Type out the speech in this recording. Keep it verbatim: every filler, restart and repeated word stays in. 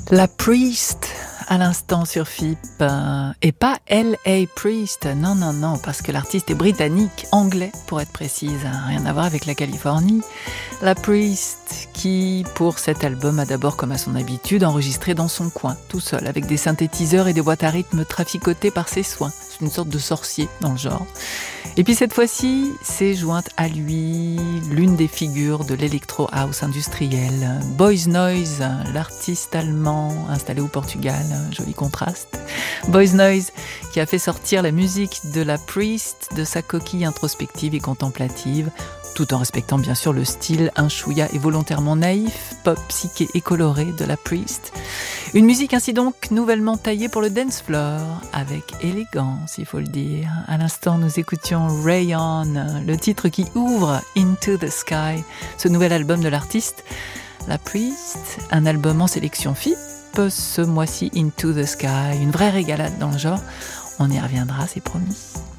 La Priest, à l'instant sur F I P, euh, et pas L A Priest, non, non, non, parce que l'artiste est britannique, anglais pour être précise, hein, rien à voir avec la Californie. La Priest, qui pour cet album a d'abord, comme à son habitude, enregistré dans son coin, tout seul, avec des synthétiseurs et des boîtes à rythme traficotés par ses soins. C'est une sorte de sorcier dans le genre. Et puis cette fois-ci, s'est jointe à lui l'une des figures de l'électro house industriel, Boys Noize, l'artiste allemand installé au Portugal, joli contraste. Boys Noize qui a fait sortir la musique de la Priest de sa coquille introspective et contemplative, tout en respectant bien sûr le style un chouïa et volontairement naïf, pop psyché et coloré de la Priest. Une musique ainsi donc nouvellement taillée pour le dance floor, avec élégance, il faut le dire. À l'instant, nous écoutions Ray On, le titre qui ouvre Into the Sky, ce nouvel album de l'artiste. La Priest, un album en sélection F I P, ce mois-ci Into the Sky, une vraie régalade dans le genre. On y reviendra, c'est promis.